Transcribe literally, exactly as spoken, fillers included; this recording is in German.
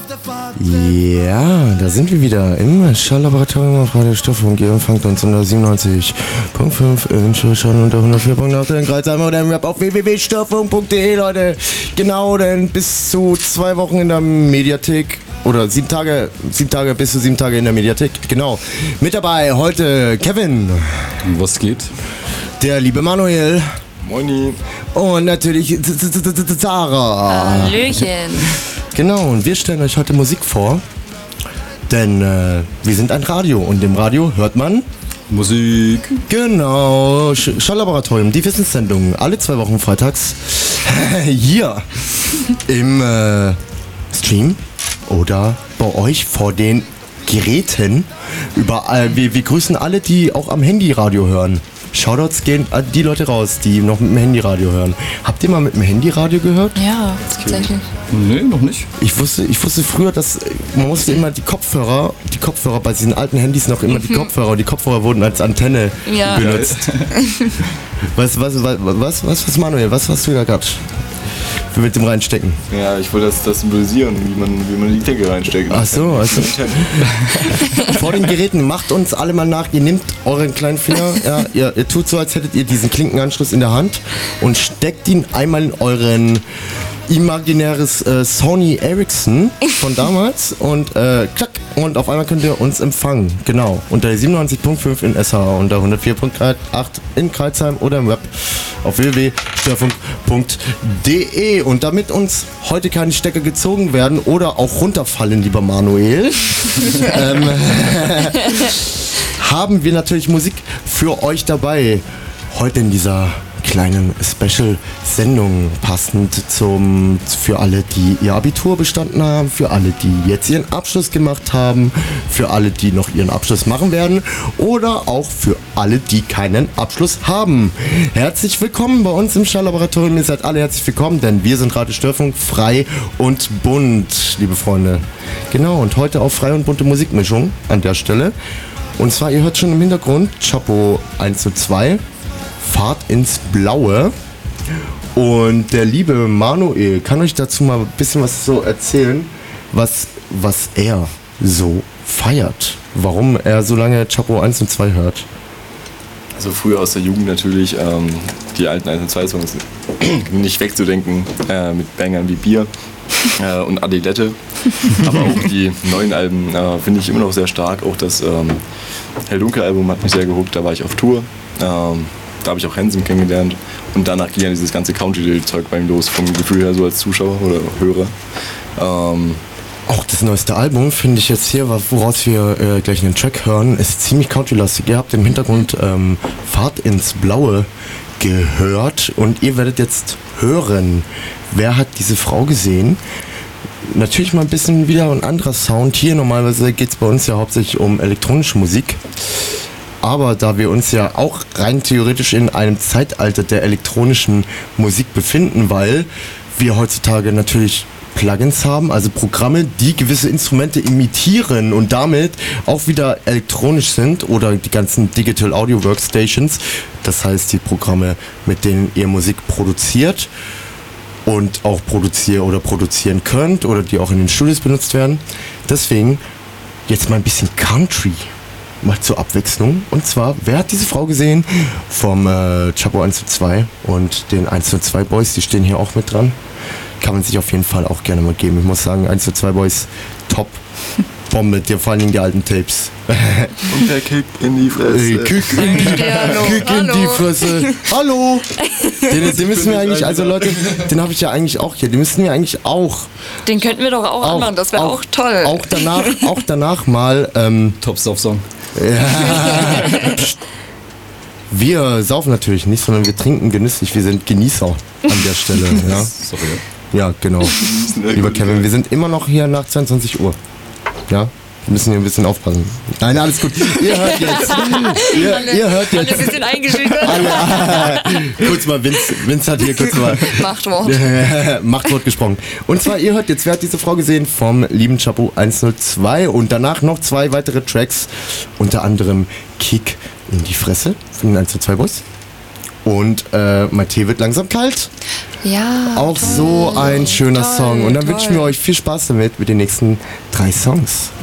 Ja, da sind wir wieder im Schall-Laboratorium auf Radio Störfunk. Ihr empfangt uns unter siebenundneunzig Komma fünf in Schall unter hundertvier Komma acht in Kreuzheim oder im Web auf w w w punkt störfunk punkt d e, Leute. Genau, denn bis zu zwei Wochen in der Mediathek. Oder sieben Tage, sieben Tage, bis zu sieben Tage in der Mediathek. Genau. Mit dabei heute Kevin. Was geht? Der liebe Manuel. Moini. Und natürlich Sarah. Hallöchen. Genau, und wir stellen euch heute Musik vor. Denn äh, wir sind ein Radio und im Radio hört man Musik. Genau, Sch- Schall-Laboratorium, die Wissenssendung, alle zwei Wochen freitags hier im äh, Stream oder bei euch vor den Geräten. Überall. Wir, wir grüßen alle, die auch am Handyradio hören. Shoutouts gehen an die Leute raus, die noch mit dem Handyradio hören. Habt ihr mal mit dem Handyradio gehört? Ja, tatsächlich. Nee, noch nicht. Ich wusste, ich wusste früher, dass man musste immer die Kopfhörer, die Kopfhörer bei diesen alten Handys noch immer die Kopfhörer, die Kopfhörer wurden als Antenne Ja. benutzt. was, was, was, was, was, was, Manuel, was hast du da gehabt? Mit dem reinstecken. Ja, ich wollte das, das symbolisieren, wie man, wie man die Decke reinsteckt. Ach so, also vor den Geräten, macht uns alle mal nach, ihr nehmt euren kleinen Finger, ja, ihr, ihr tut so, als hättet ihr diesen Klinkenanschluss in der Hand und steckt ihn einmal in euren imaginäres äh, Sony Ericsson von damals und äh, klack, und auf einmal könnt ihr uns empfangen. Genau, unter siebenundneunzig Komma fünf in S H A, unter hundertvier Komma acht in Kreuzheim oder im Web auf w w w punkt störfunk punkt d e. Und damit uns heute keine Stecker gezogen werden oder auch runterfallen, lieber Manuel, ähm, haben wir natürlich Musik für euch dabei. Heute in dieser kleinen Special-Sendung, passend zum, für alle, die ihr Abitur bestanden haben, für alle, die jetzt ihren Abschluss gemacht haben, für alle, die noch ihren Abschluss machen werden oder auch für alle, die keinen Abschluss haben. Herzlich willkommen bei uns im Schall-Laboratorium. Ihr seid alle herzlich willkommen, denn wir sind Radio Störfunk, frei und bunt, liebe Freunde. Genau, und heute auch frei und bunte Musikmischung an der Stelle. Und zwar, ihr hört schon im Hintergrund Chapo eins zu zwei. Fahrt ins Blaue. Und der liebe Manuel kann euch dazu mal ein bisschen was so erzählen, was, was er so feiert. Warum er so lange Chapo eins und zwei hört. Also früher aus der Jugend natürlich ähm, die alten eins und zwei Songs nicht wegzudenken, äh, mit Bangern wie Bier äh, und Adilette. Aber auch die neuen Alben äh, finde ich immer noch sehr stark. Auch das ähm, Hell-Dunkel-Album hat mich sehr gehuckt, da war ich auf Tour. Ähm, Da habe ich auch Hansen kennengelernt und danach ging ja dieses ganze Country-Zeug bei ihm los, vom Gefühl her so als Zuschauer oder Hörer. Ähm auch das neueste Album finde ich jetzt hier, woraus wir äh, gleich einen Track hören, ist ziemlich country-lastig. Ihr habt im Hintergrund ähm, Fahrt ins Blaue gehört und ihr werdet jetzt hören, wer hat diese Frau gesehen. Natürlich mal ein bisschen wieder ein anderer Sound. Hier normalerweise geht es bei uns ja hauptsächlich um elektronische Musik. Aber da wir uns ja auch rein theoretisch in einem Zeitalter der elektronischen Musik befinden, weil wir heutzutage natürlich Plugins haben, also Programme, die gewisse Instrumente imitieren und damit auch wieder elektronisch sind, oder die ganzen Digital Audio Workstations, das heißt die Programme, mit denen ihr Musik produziert und auch produzieren oder produzieren könnt oder die auch in den Studios benutzt werden. Deswegen jetzt mal ein bisschen Country. Mal zur Abwechslung. Und zwar, wer hat diese Frau gesehen? Vom äh, Chapo eins zu zwei und den eins zu zwei Boys, die stehen hier auch mit dran. Kann man sich auf jeden Fall auch gerne mal geben. Ich muss sagen, eins zu zwei Boys, top. Bombe, dir vor allen Dingen die alten Tapes. Und der Kick in die Fresse. Kick in die, Kick in die Fresse. Hallo! Den, den müssen wir eigentlich, also Leute, den habe ich ja eigentlich auch hier. Den müssen wir eigentlich auch. Den könnten wir doch auch, auch anmachen, das wäre auch, auch toll. Auch danach, auch danach mal. Ähm, Top-Stuff-Song. Ja. Wir saufen natürlich nicht, sondern wir trinken genüsslich. Wir sind Genießer an der Stelle. Ja, Sorry. ja genau. Lieber Kevin, wir sind immer noch hier nach zweiundzwanzig Uhr. Ja, wir müssen hier ein bisschen aufpassen. Nein, alles gut. Ihr hört jetzt. Ihr, alle, ihr hört jetzt. Alle ein bisschen eingeschüchtert. Alle, kurz mal, Vince, Vince hat hier kurz mal Machtwort. Machtwort gesprochen. Und zwar, ihr hört jetzt, wer hat diese Frau gesehen? Vom lieben Chapo eins null zwei und danach noch zwei weitere Tracks, unter anderem Kick in die Fresse von den eins null zwei Boys Und äh, mein Tee wird langsam kalt. Ja. Auch toll. so ein schöner Toll, Song. Und dann toll. wünschen wir euch viel Spaß damit mit den nächsten drei Songs.